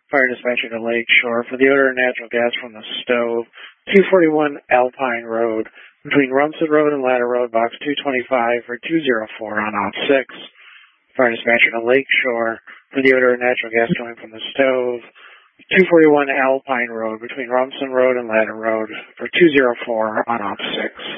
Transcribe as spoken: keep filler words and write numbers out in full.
Fire dispatcher to Lake Shore for the odor of natural gas from the stove, two forty-one Alpine Road, between Rumstead Road and Ladder Road, box two twenty-five for two oh four on op six. Fire dispatcher to Lake Shore for the odor of natural gas coming from the stove, two forty-one Alpine Road, between Rumstead Road and Ladder Road for two oh four on op six.